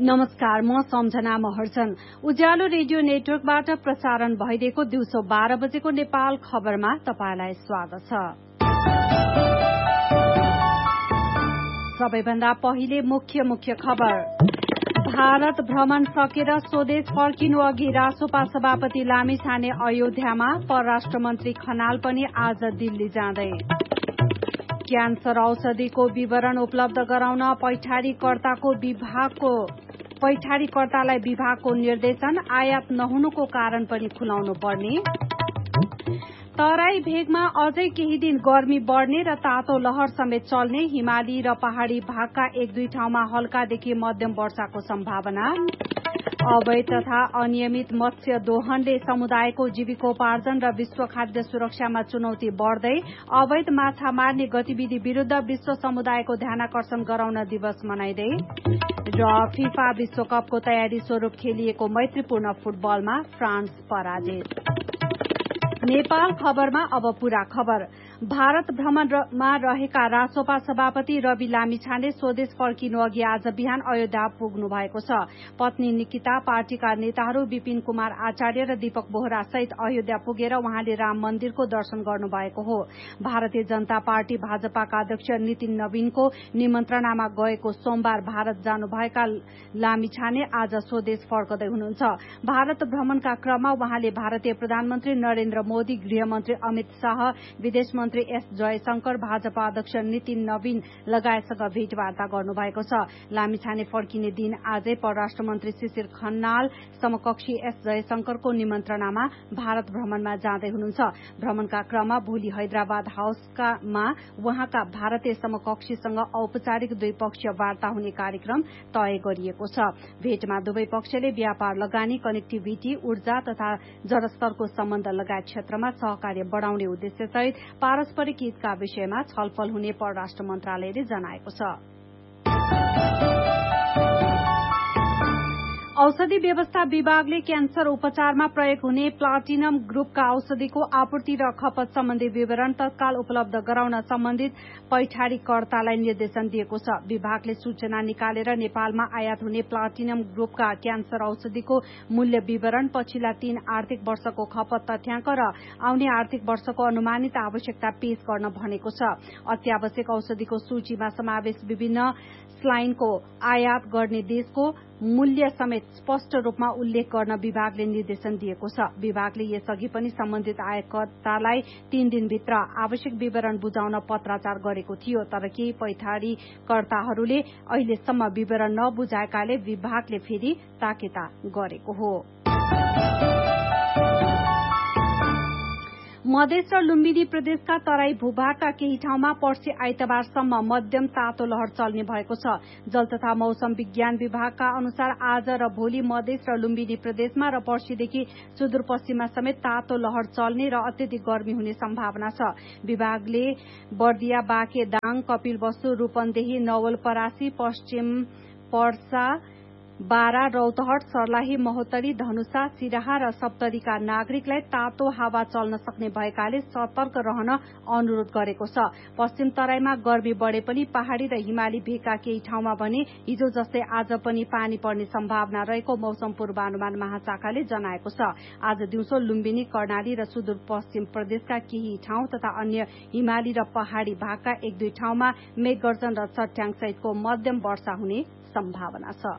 नमस्कार, म सम्झना महर्जन। उज्यालो रेडियो नेटवर्कबाट प्रसारण भइरहेको दिउँसो 12 बजेको नेपाल खबरमा तपाईंलाई स्वागत छ। सबैभन्दा पहिले मुख्य खबर। भारत भ्रमण सकेर स्वदेश फर्किनु अघि रासोपा सभापति लामिछाने अयोध्यामा, परराष्ट्र मन्त्री खनाल पनि आज दिल्ली जाँदै। क्यान्सर औषधिको विवरण उपलब्ध गराउन पैठारीकर्तालाई विभागको निर्देशन, आयात नहुनुको कारण पनि खुलाउनु पर्ने। तराई भेगमा अझै केही दिन गर्मी बढ़ने र तातो लहर समेत चल्ने, हिमाली र पहाड़ी भागका एक दुई ठाउँमा हल्कादेखि मध्यम वर्षाको सम्भावना। अवैध तथा अनियमित मत्स्य दोहनले समुदायको जीविकोपार्जन र विश्व खाद्य सुरक्षामा चुनौती बढ़दै, अवैध माछा मार्ने गतिविधि विरूद्ध विश्व समुदायको ध्यानाकर्षण गराउन दिवस मनाइँदै र फिफा विश्वकपको तयारी स्वरूप खेलिएको मैत्रीपूर्ण फुटबलमा फ्रान्स पराजित। नेपाल खबरमा अब पूरा खबर। भारत भ्रमणमा रहेका रासोपा सभापति रवि लामिछाने स्वदेश फर्किनु अघि आज बिहान अयोध्या पुग्नु भएको छ। पत्नी निकिता, पार्टीका नेताहरू विपिन कुमार आचार्य र दीपक बोहरा सहित अयोध्या पुगेर उहाँले राम मन्दिरको दर्शन गर्नु भएको हो। भारतीय जनता पार्टी भाजपाका अध्यक्ष नितिन नवीनको निमन्त्रणामा गएको सोमबार भारत जानुभएका लामिछाने आज स्वदेश फर्कदै हुनुहुन्छ। भारत भ्रमणका क्रममा उहाँले भारतीय प्रधानमन्त्री नरेन्द्र मोदी, गृहमन्त्री अमित शाह, विदेश मन्त्री एस जयशंकर, भाजपा अध्यक्ष नितिन नवीन लगायतसँग भेटवार्ता गर्नुभएको छ। लामिछाने फर्किने दिन आजै परराष्ट्र मन्त्री शिशिर खनाल समकक्षी एस जयशंकरको निमन्त्रणामा भारत भ्रमणमा जाँदै हुनुहुन्छ। भ्रमणका क्रममा भोलि हैदराबाद हाउसमा उहाँका भारतीय समकक्षीसँग औपचारिक द्विपक्षीय वार्ता हुने कार्यक्रम तय गरिएको छ। भेटमा दुवै पक्षले व्यापार, लगानी, कनेक्टिभिटी, ऊर्जा तथा जलस्तरको सम्बन्ध लगायत क्षेत्रमा सहकार्य बढ़ाउने उद्देश्यसहित पारस्परिक हितका विषयमा छलफल हुने परराष्ट्र मन्त्रालयले जनाएको छ। औषधि व्यवस्था विभागले क्यान्सर उपचारमा प्रयोग हुने प्लाटिनम ग्रुपका औषधिको आपूर्ति र खपत सम्बन्धी विवरण तत्काल उपलब्ध गराउन सम्बन्धित पैठारीकर्तालाई निर्देशन दिएको छ। विभागले सूचना निकालेर नेपालमा आयात हुने प्लाटिनम ग्रुपका क्यान्सर औषधिको मूल्य विवरण, पछिल्ला 3 आर्थिक वर्षको खपत तथ्याङ्क र आउने आर्थिक वर्षको अनुमानित आवश्यकता पेश गर्न भनेको छ। अत्यावश्यक औषधिको सूचीमा समावेश विभिन्न स्लाइनको आयात गर्ने देशको मूल्य समेत स्पष्ट रूपमा उल्लेख गर्न विभागले निर्देशन दिएको छ। विभागले यसअघि पनि सम्बन्धित आयातकर्तालाई 3 दिनभित्र आवश्यक विवरण बुझाउन पत्राचार गरेको थियो, तर केही पैठारीकर्ताहरूले अहिलेसम्म विवरण नबुझाएकाले विभागले फेरि ताकेता गरेको हो। मधेस र लुम्बिनी प्रदेशका तराई भूभागका केही ठाउँमा पर्सि आइतबारसम्म मध्यम तातो लहर चल्ने भएको छ। जल तथा मौसम विज्ञान विभागका अनुसार आज र भोलि मधेस र लुम्बिनी प्रदेशमा र पर्सिदेखि सुदूरपश्चिममा समेत तातो लहर चल्ने र अत्यधिक गर्मी हुने सम्भावना छ। विभागले बर्दिया, बाँके, दाङ, कपिलवस्तु, रूपन्देही, नवलपरासी, पश्चिम पर्सा, बारा, रौतहट, सर्लाही, महोत्तरी, धनुषा, सिराहा र सप्तरीका नागरिकलाई तातो हावा चल्न सक्ने भएकाले सतर्क रहन अनुरोध गरेको छ। पश्चिम तराईमा गर्मी बढ़े पनि पहाड़ी र हिमाली भेगका केही ठाउँमा भने हिजो जस्तै आज पनि पानी पर्ने सम्भावना रहेको मौसम पूर्वानुमान महाशाखाले जनाएको छ। आज दिउँसो लुम्बिनी, कर्णाली र सुदूरपश्चिम प्रदेशका केही ठाउँ तथा अन्य हिमाली र पहाड़ी भागका एक दुई ठाउँमा मेघगर्जन र चट्याङ सहितको मध्यम वर्षा हुने सम्भावना छ।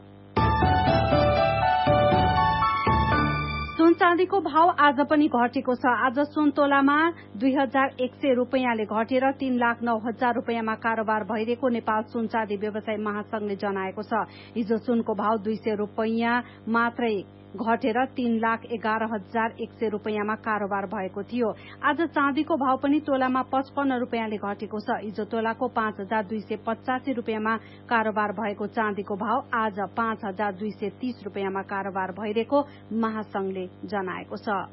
सुन चाँदीको भाव आज पनि घटेको छ। आज सुन तोलामा 2100 रुपियाँले घटेर 3,09,000 रुपियाँमा कारोबार भइरहेको नेपाल सुन चाँदी व्यवसाय महासंघले जनाएको छ। हिजो सुनको भाव 200 रुपियाँ मात्रै घटेर 3,11,100 रुपियाँमा कारोबार भएको थियो। आज चाँदीको भाव पनि तोलामा 55 रुपियाँले घटेको छ। हिजो तोलाको 5,285 रुपियाँमा कारोबार भएको चाँदीको भाव आज 5,230 रुपियाँमा कारोबार भइरहेको महासंघले जनाएको छ।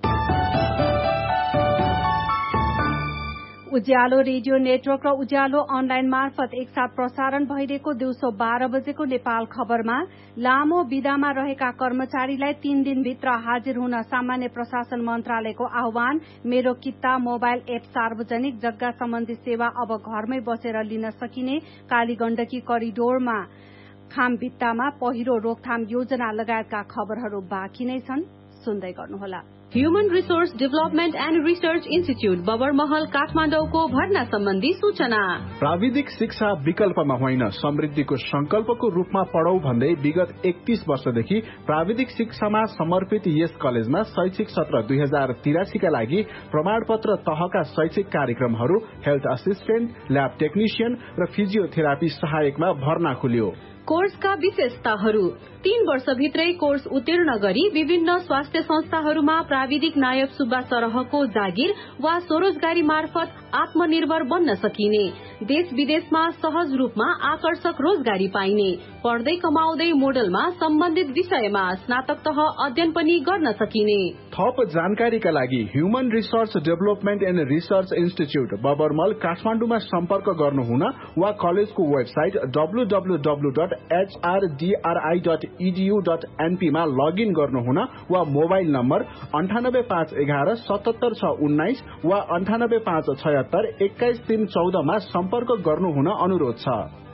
उज्यालो रेडियो नेटवर्क र उज्यालो अनलाइन मार्फत एकसाथ प्रसारण भइरहेको दिउँसो 12 बजेको नेपाल खबरमा लामो विदामा रहेका कर्मचारीलाई 3 दिनभित्र हाजिर हुन सामान्य प्रशासन मन्त्रालयको आह्वान। मेरो किता मोबाइल एप सार्वजनिक जग्गा सम्बन्धी सेवा अब घरमै बसेर लिन सकिने। कालीगण्डकी करिडोरमा खाम भित्तामा पहिरो रोकथाम योजना लगायतका खबरहरू बाँकी नै छन्, सुन्दै गर्नुहोला। Human resource development and research institute Babarmahal काठमाडौँको भर्ना सम्बन्धी सूचना। प्राविधिक शिक्षा विकल्पमा होइन, समृद्धिको संकल्पको रूपमा पढौ भन्दै विगत 31 वर्षदेखि प्राविधिक शिक्षामा समर्पित यस कलेजमा शैक्षिक सत्र 2083 का लागि प्रमाणपत्र तहका शैक्षिक कार्यक्रमहरू हेल्थ असिस्टेन्ट, ल्याब टेक्निशियन र फिजियोथेरापी सहायकमा भर्ना खुल्यो। कोर्सका विशेषताहरू: 3 वर्षभित्रै कोर्स उत्तीर्ण गरी विभिन्न स्वास्थ्य संस्थाहरूमा प्राविधिक नायब सुब्बा सरहको जागिर वा स्वरोजगारी मार्फत आत्मनिर्भर बन्न सकिने, देश विदेशमा सहज रूपमा आकर्षक रोजगारी पाइने, पढ्दै कमाउँदै मोडलमा सम्बन्धित विषयमा स्नातक तह अध्ययन पनि गर्न सकिने। थप जानकारीका लागि human resource development and research institute बबरमल काठमाडौँमा सम्पर्क गर्नुहुन वा कलेजको वेबसाइट www.hrdri.edu.np मा लगइन गर्नुहुन वा मोबाइल नम्बर 98511 77619 वा 98576 21314 मा सम्पर्क गर्नुहुन अनुरोध छ।